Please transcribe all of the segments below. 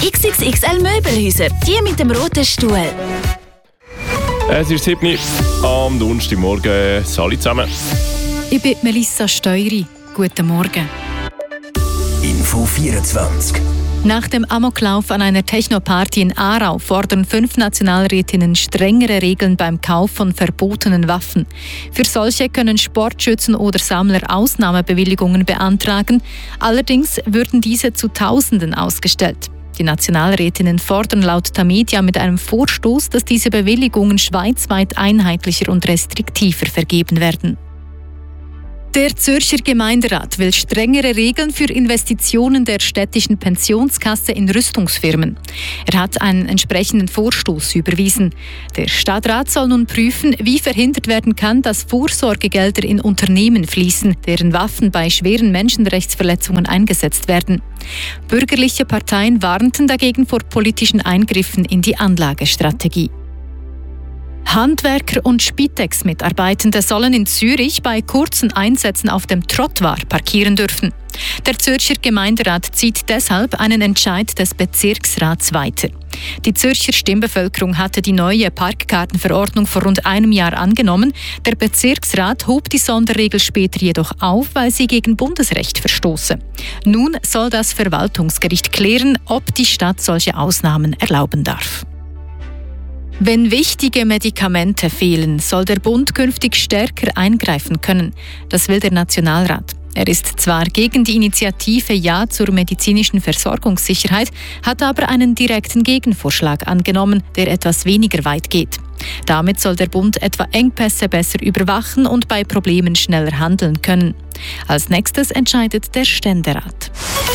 XXXL Möbelhäuser, die mit dem roten Stuhl. Es ist 7 Uhr am Donnerstagmorgen. Salut zusammen. Ich bin Melissa Steury. Guten Morgen. Info 24. Nach dem Amoklauf an einer Techno-Party in Aarau fordern 5 Nationalrätinnen strengere Regeln beim Kauf von verbotenen Waffen. Für solche können Sportschützen oder Sammler Ausnahmebewilligungen beantragen. Allerdings würden diese zu Tausenden ausgestellt. Die Nationalrätinnen fordern laut Tamedia mit einem Vorstoß, dass diese Bewilligungen schweizweit einheitlicher und restriktiver vergeben werden. Der Zürcher Gemeinderat will strengere Regeln für Investitionen der städtischen Pensionskasse in Rüstungsfirmen. Er hat einen entsprechenden Vorstoß überwiesen. Der Stadtrat soll nun prüfen, wie verhindert werden kann, dass Vorsorgegelder in Unternehmen fließen, deren Waffen bei schweren Menschenrechtsverletzungen eingesetzt werden. Bürgerliche Parteien warnten dagegen vor politischen Eingriffen in die Anlagestrategie. Handwerker und Spitex-Mitarbeitende sollen in Zürich bei kurzen Einsätzen auf dem Trottoir parkieren dürfen. Der Zürcher Gemeinderat zieht deshalb einen Entscheid des Bezirksrats weiter. Die Zürcher Stimmbevölkerung hatte die neue Parkkartenverordnung vor rund einem Jahr angenommen. Der Bezirksrat hob die Sonderregel später jedoch auf, weil sie gegen Bundesrecht verstoße. Nun soll das Verwaltungsgericht klären, ob die Stadt solche Ausnahmen erlauben darf. Wenn wichtige Medikamente fehlen, soll der Bund künftig stärker eingreifen können. Das will der Nationalrat. Er ist zwar gegen die Initiative Ja zur medizinischen Versorgungssicherheit, hat aber einen direkten Gegenvorschlag angenommen, der etwas weniger weit geht. Damit soll der Bund etwa Engpässe besser überwachen und bei Problemen schneller handeln können. Als nächstes entscheidet der Ständerat.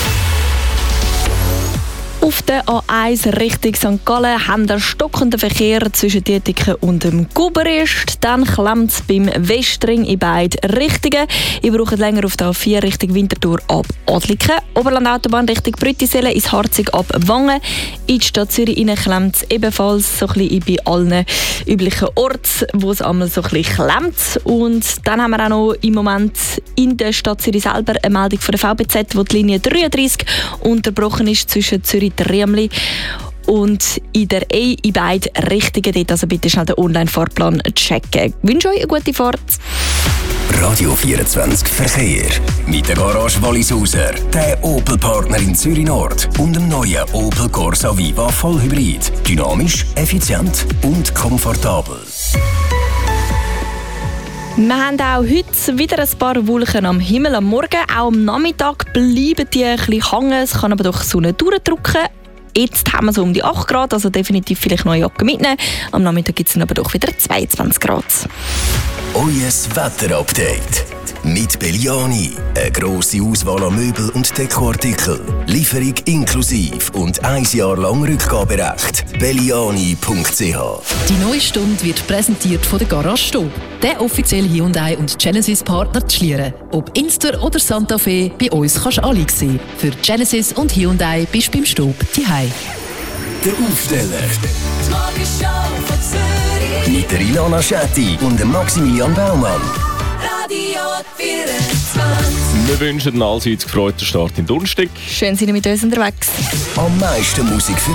Auf der A1 Richtung St. Gallen haben wir stockenden Verkehr zwischen Dietiken und dem Guberist. Dann klemmt es beim Westring in beide Richtungen. Ihr braucht länger auf der A4 Richtung Winterthur ab Adliken. Oberlandautobahn Richtung Brüttisellen ins Harzig ab Wangen. In die Stadt Zürich klemmt es ebenfalls so ein bisschen bei allen üblichen Orten, wo es einmal so ein bisschen klemmt. Und dann haben wir auch noch im Moment in der Stadt Zürich selber eine Meldung von der VBZ, wo die Linie 33 unterbrochen ist zwischen Zürich Riemli und in der E in beide Richtungen. Dort also bitte schnell den Online-Fahrplan checken. Ich wünsche euch eine gute Fahrt. Radio 24 Verkehr. Mit der Garage Wallisauser, der Opel-Partner in Zürich Nord und dem neuen Opel Corsa Viva Vollhybrid. Dynamisch, effizient und komfortabel. Wir haben auch heute wieder ein paar Wolken am Himmel am Morgen. Auch am Nachmittag bleiben die ein bisschen hängen. Es kann aber doch die Sonne durchdrücken. Jetzt haben wir so um die 8 Grad, also definitiv vielleicht neue Jacke mitnehmen. Am Nachmittag gibt es dann aber doch wieder 22 Grad. Euer Wetterupdate. Mit Belliani. Eine grosse Auswahl an Möbel und Dekoartikeln. Lieferung inklusiv und 1 Jahr lang Rückgaberecht. Belliani.ch. Die neue Stunde wird präsentiert von der Garage Stob. Der offizielle Hyundai und Genesis Partner zu Schlieren. Ob Inster oder Santa Fe, bei uns kannst du alle sehen. Für Genesis und Hyundai bist du beim Stob daheim. Der Aufsteller. Die Morgenshow von Zürich. Mit der Ilana Schetti und dem Maximilian Baumann. Radio 24. Wir wünschen einen allseits gefreuten Start in Donnerstag. Schön sind ihr mit uns unterwegs. Am meisten Musik für